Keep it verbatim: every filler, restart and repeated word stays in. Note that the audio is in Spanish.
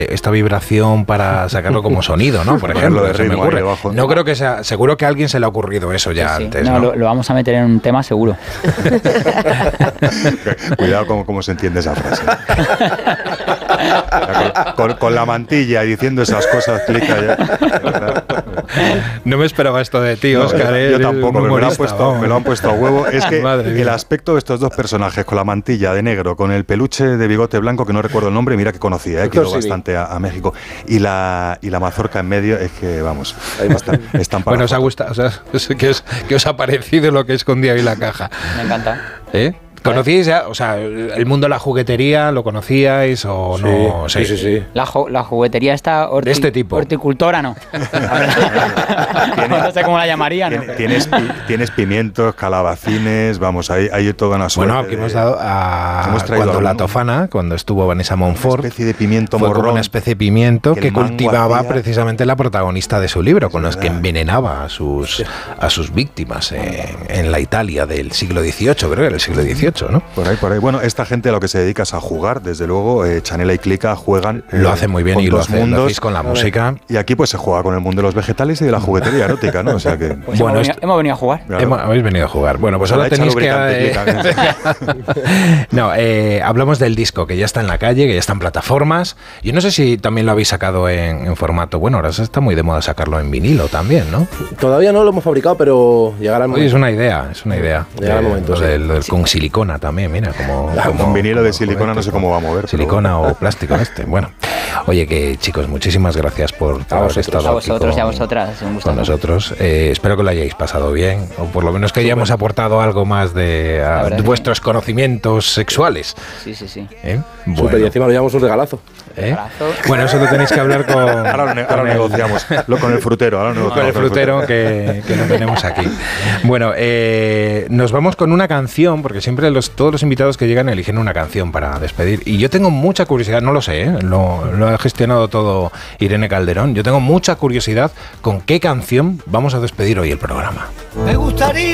esta vibración para sacarlo como sonido, ¿no? Por ejemplo, de ritmo, me ocurre. No creo que sea, seguro que a alguien se le ha ocurrido eso ya sí, sí. antes, ¿no? No, lo, lo vamos a meter en un tema seguro. Cuidado con cómo se entiende esa frase. Con, con, con la mantilla y diciendo esas cosas, explica ya. No me esperaba esto de ti, Óscar. No, yo, yo tampoco, pero me lo, han puesto, me lo han puesto a huevo. Es que el aspecto de estos dos personajes, con la mantilla de negro, con el peluche de bigote blanco, que no recuerdo el nombre, mira que conocía, eh, que iba bastante a, a México, y la, y la mazorca en medio, es que, vamos, están, están para bueno, os ha gustado, o sea, ¿qué os, qué os ha parecido lo que escondía ahí la caja? Me encanta. ¿Eh? ¿Conocíais ya? O sea, el mundo de la juguetería, ¿lo conocíais o sí, no? Sí, sí, sí. La, ju- la juguetería está horti- de este tipo. Horticultora, no. No sé cómo la llamarían. ¿No? Tienes, tienes pimientos, calabacines, vamos, hay, hay toda una suerte. Bueno, aquí hemos dado a hemos cuando a la Tofana, cuando estuvo Vanessa Monfort, una especie de pimiento fue morrón, como una especie de pimiento que, que cultivaba hacía... precisamente la protagonista de su libro, con los que envenenaba a sus a sus víctimas en, en la Italia del siglo dieciocho, creo que era el siglo dieciocho, ¿no? Por ahí, por ahí. Bueno, esta gente a lo que se dedica es a jugar, desde luego, eh, Chanela y Clica juegan. Lo eh, hacen muy bien y lo hacen lo hacéis con la música. Y aquí pues se juega con el mundo de los vegetales y de la juguetería erótica, ¿no? O sea que... Pues bueno, hemos, venido, hemos venido a jugar. Claro. Hemos, habéis venido a jugar. Bueno, pues ahora tenéis que... Eh, no, eh, hablamos del disco, que ya está en la calle, que ya está en plataformas. Yo no sé si también lo habéis sacado en, en formato... Bueno, ahora está muy de moda sacarlo en vinilo también, ¿no? Todavía no lo hemos fabricado, pero llegará el momento. Oye, es una idea, es una idea. Llegará el momento, lo sí. del, lo del, con silicona también, mira, como... Como un vinilo de silicona no sé cómo va a mover. Silicona pero... o plástico este. Bueno, oye, que chicos, muchísimas gracias por, por haber estado a vosotros aquí con, y a vosotras. Un gusto. Con nosotros. Eh, espero que lo hayáis pasado bien, o por lo menos que hayamos Super. aportado algo más de, a, de vuestros sí. conocimientos sexuales. Sí, sí, sí. ¿Eh? Bueno. Super, y encima nos llevamos un regalazo. ¿Eh? Bueno, eso lo tenéis que hablar con... Ahora, ne- ahora negociamos. Lo, con el frutero. Ahora negociamos con el frutero que, que lo tenemos aquí. Bueno, eh, nos vamos con una canción, porque siempre los, todos los invitados que llegan eligen una canción para despedir. Y yo tengo mucha curiosidad, no lo sé, ¿eh? lo, lo ha gestionado todo Irene Calderón. Yo tengo mucha curiosidad con qué canción vamos a despedir hoy el programa. Me gustaría